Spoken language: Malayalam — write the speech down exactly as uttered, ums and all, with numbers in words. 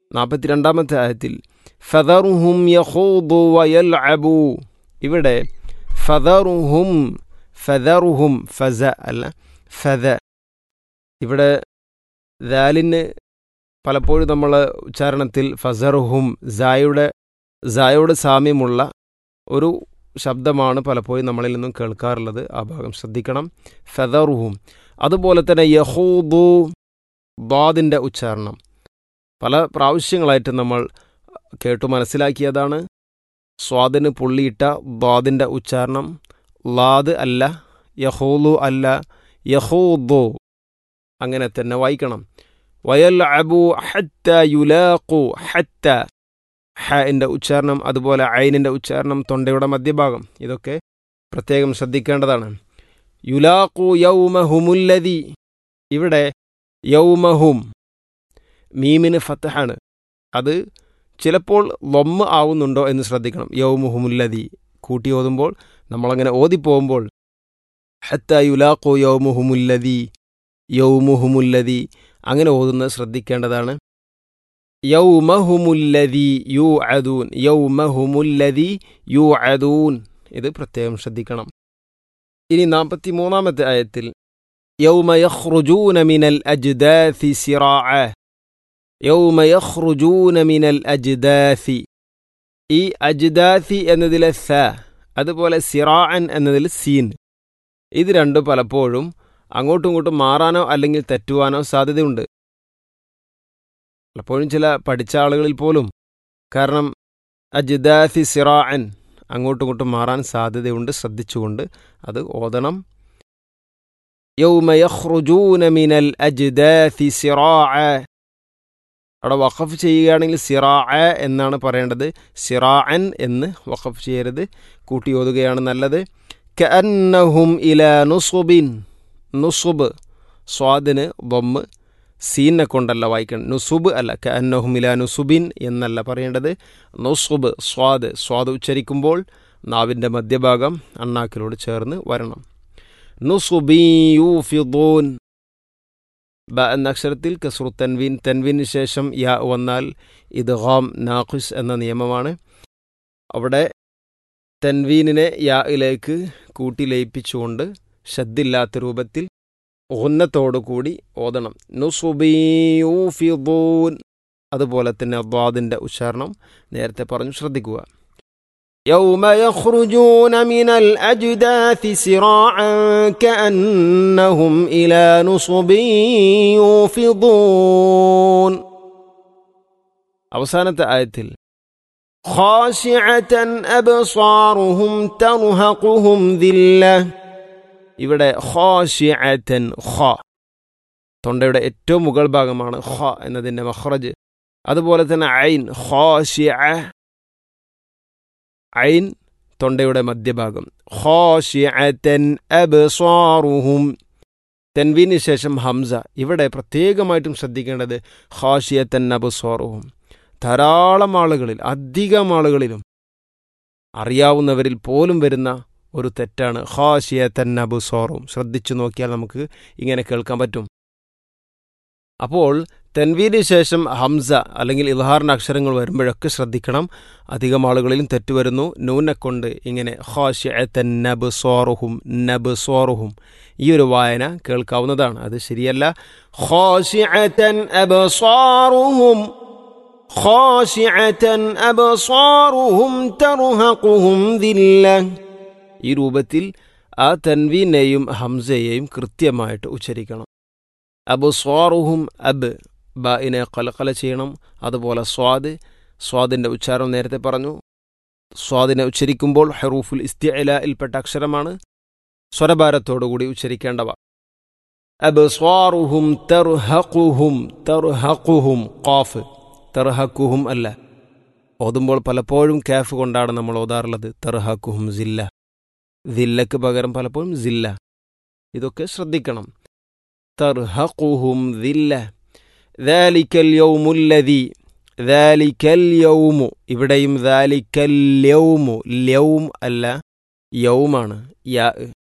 നാൽപ്പത്തിരണ്ടാമത്തെ ആയത്തിൽ ഫദറുഹും യഖൂദു വയൽഅബു, ഇവിടെ ഫദറുഹും ഫദറുഹും ഫസ അല്ല ഫദ. ഇവിടെ ദാലിന് പലപ്പോഴും നമ്മൾ ഉച്ചാരണത്തിൽ ഫസറുഹും സായുടെ സായോട് സാമ്യമുള്ള ഒരു ശബ്ദമാണ് പലപ്പോഴും നമ്മളിൽ നിന്നും കേൾക്കാറുള്ളത്. ആ ഭാഗം ശ്രദ്ധിക്കണം. ഫദറുഹും. അതുപോലെ തന്നെ യഖൂദു ദാദിൻ്റെ ഉച്ചാരണം പല പ്രാവശ്യങ്ങളായിട്ട് നമ്മൾ കേട്ടു മനസ്സിലാക്കിയതാണ്. സ്വാദിന് പുള്ളിയിട്ട ദാദിൻ്റെ ഉച്ചാരണം ലാദ് അല്ല, യഖൂലു അല്ല, യഖൂദു അങ്ങനെ തന്നെ വായിക്കണം. വയൽഅബു ഹത്ത യുലാഖു, ഹത്ത ഹൻ്റെ ഉച്ചാരണം, അതുപോലെ ഐനിൻ്റെ ഉച്ചാരണം, തൊണ്ടയുടെ മധ്യഭാഗം, ഇതൊക്കെ പ്രത്യേകം ശ്രദ്ധിക്കേണ്ടതാണ്. യുലാഖു യൗമഹുമുല്ലദി, ഇവിടെ യൗമഹും മീമിന് ഫത്ഹാണ്. അത് ചിലപ്പോൾ ലൊമ്മ് ആവുന്നുണ്ടോ എന്ന് ശ്രദ്ധിക്കണം. യൗമുഹുമുല്ലദി കൂട്ടി ഓതുമ്പോൾ നമ്മളങ്ങനെ ഓതിപ്പോകുമ്പോൾ ഹത്ത യുലാഖു യൗമുഹുമുല്ലദി യൗമുഹുമുല്ലദി അങ്ങനെ ഓതുന്നത് ശ്രദ്ധിക്കേണ്ടതാണ്. യൗമഹുമുല്ലദി യുഅദൂൻ, യൗമഹുമുല്ലദി യുഅദൂൻ, ഇത് പ്രത്യേകം ശ്രദ്ധിക്കണം. ഇനി നാൽപ്പത്തി മൂന്നാമത്തെ ആയത്തിൽ യൗമ യഖ്റുജൂന മിനൽ അജ്ദാസി സിറാഅ, യൗമ യഖ്റുജൂന മിനൽ അജ്ദാസി, ഈ അജ്ദാസി എന്നതിലെ സ, അതുപോലെ സിറാഅൻ എന്നതിൽ സീൻ, ഇത് രണ്ടും പലപ്പോഴും അങ്ങോട്ടും ഇങ്ങോട്ടും മാറാനോ അല്ലെങ്കിൽ തെറ്റുവാനോ സാധ്യതയുണ്ട്. പലപ്പോഴും ചില പഠിച്ച ആളുകളിൽ പോലും കാരണം അജ്ദാസി സിറാഅൻ അങ്ങോട്ടും ഇങ്ങോട്ടും മാറാൻ സാധ്യതയുണ്ട്. ശ്രദ്ധിച്ചുകൊണ്ട് അത് ഓതണം. യൗമ യഖ്റുജൂന മിനൽ അജ്ദാസി സിറാഅ, അവിടെ വഖഫ് ചെയ്യുകയാണെങ്കിൽ സിറാഅ എന്നാണ് പറയേണ്ടത്, സിറാഅൻ എന്ന് വഖഫ് ചെയ്യരുത്, കൂട്ടി ഓതുകയാണ് നല്ലത്. കഅന്നഹും ഇലാ നുസുബിൻ, നുസുബ് സ്വാദിന് ദമ്മ്, സീനെ കൊണ്ടല്ല വായിക്കണം, നുസുബ് അല്ല, കഅന്നഹും ഇലാ നുസുബിൻ എന്നല്ല പറയേണ്ടത്, നുസുബ് സ്വാദ്, സ്വാദ് ഉച്ചരിക്കുമ്പോൾ നാവിൻ്റെ മധ്യഭാഗം അണ്ണാക്കിലോട് ചേർന്ന് വരണം. നുസുബി യൂഫിദൂൻ, ബ എന്ന അക്ഷരത്തിൽ കസ്റു തൻവീൻ, തൻവീന് ശേഷം യാ വന്നാൽ ഇദ്ഗാം നാഖിസ് എന്ന നിയമമാണ്. അവിടെ തൻവീനിനെ യായിലേക്ക് കൂട്ടി ലയിപ്പിച്ചുകൊണ്ട് ശദ്ദില്ലാത്ത രൂപത്തിൽ ഉന്നത്തോടു കൂടി ഓതണം. നുസുബി യൂഫിദൂൻ. അതുപോലെ തന്നെ ദ്വാദിൻ്റെ ഉച്ചാരണം നേരത്തെ പറഞ്ഞു, ശ്രദ്ധിക്കുക. يوم يخرجون من الأجداث سراعا كأنهم إلى نصب يوفضون. അവസാനത്തെ ആയത്തിൽ خاشعة أبصارهم ترهقهم ذلة, ഇവിടെ ഖാശിഅതൻ, ഖ തൊണ്ടയുടെ ഏറ്റവും മുകൾ ഭാഗമാണ് ഖ എന്നതിൻ്റെ മഖ്റജ്. അതുപോലെ തന്നെ ഐൻ ഖാശിഅ, ഐൻ തൊണ്ടയുടെ മധ്യഭാഗം. ഖാശിഅതൻ അബ്സാറുഹും, തൻവീന് ശേഷം ഹംസ. ഇവിടെ പ്രത്യേകമായിട്ടും ശ്രദ്ധിക്കേണ്ടത് ഖാശിഅതൻ അബ്സാറുഹും. ധാരാളം ആളുകളിൽ, അധികം ആളുകളിലും അറിയാവുന്നവരിൽ പോലും വരുന്ന ഒരു തെറ്റാണ് ഖാശിഅതൻ അബ്സാറുഹും. ശ്രദ്ധിച്ചു നോക്കിയാൽ നമുക്ക് ഇങ്ങനെ കേൾക്കാൻ പറ്റും. അപ്പോൾ തൻവീന് ശേഷം ഹംസ അല്ലെങ്കിൽ ഇൽഹാറിൻ്റെ അക്ഷരങ്ങൾ വരുമ്പോഴൊക്കെ ശ്രദ്ധിക്കണം. അധികം ആളുകളിലും തെറ്റുവരുന്നു. നൂനെ കൊണ്ട് ഇങ്ങനെ ഖാശിഅതൻ അബ്സാറുഹും, നബ്സാറുഹും, ഈ ഒരു വായന കേൾക്കാവുന്നതാണ്. അത് ശരിയല്ല. ഖാശിഅതൻ അബ്സാറുഹും, ഖാശിഅതൻ അബ്സാറുഹും തർഹഖുഹും ദില്ല. ഈ രൂപത്തിൽ ആ തൻവീനെയും ഹംസയെയും കൃത്യമായിട്ട് ഉച്ചരിക്കണം. അബ്സാറുഹും, അബ് ബാഇനെ ഖലഖല ചെയ്യണം. അതുപോലെ സ്വാദ്, സ്വാദിൻ്റെ ഉച്ചാരണം നേരത്തെ പറഞ്ഞു. സ്വാദിനെ ഉച്ചരിക്കുമ്പോൾ ഹറൂഫുൽ ഇസ്തിഅലായിൽപ്പെട്ട അക്ഷരമാണ്, സ്വരഭാരത്തോടുകൂടി ഉച്ചരിക്കേണ്ടവ. അബ്സാറുഹും തർഹഖുഹും, തർഹഖുഹും ഖാഫ്, തർഹഖുഹും അല്ല. ഓതുമ്പോൾ പലപ്പോഴും കാഫ് കൊണ്ടാണ് നമ്മൾ ഓതാറുള്ളത്. തർഹഖുഹും സില്ല, ദില്ലക്ക് പകരം പലപ്പോഴും സില്ല. ഇതൊക്കെ ശ്രദ്ധിക്കണം. തർഹഖുഹും ദില്ല. ദാലിക്കൽ യൗമുല്ലദി, ദാലിക്കൽ യൗമു, ഇവിടെയും ദാലിക്കൽ യൗമു, യൗം അല്ല യൗമാണ്, യാ.